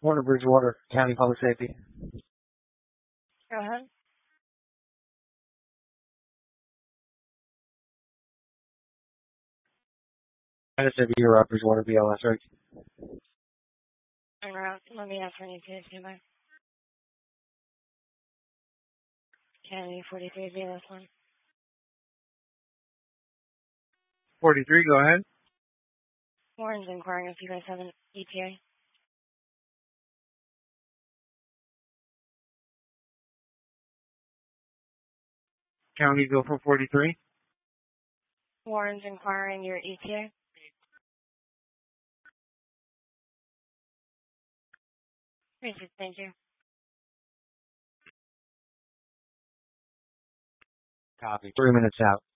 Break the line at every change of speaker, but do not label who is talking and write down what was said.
Warner Bridgewater County Public Safety.
Go ahead.
I just said you're Bridgewater BLS, right?
En route. Let me ask for an ETA standby. Kennedy 43 BLS 1.
43, go ahead.
Warren's inquiring if you guys have an ETA.
County go for 43.
Warren's inquiring your ETA. Thank you.
Copy. 3 minutes out.